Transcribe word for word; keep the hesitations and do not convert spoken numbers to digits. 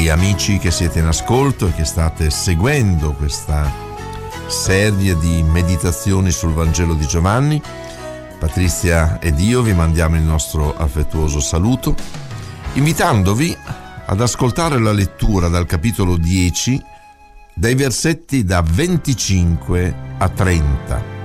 tutti amici che siete in ascolto e che state seguendo questa serie di meditazioni sul Vangelo di Giovanni. Patrizia ed io vi mandiamo il nostro affettuoso saluto, invitandovi ad ascoltare la lettura dal capitolo dieci, dai versetti da venticinque a trenta.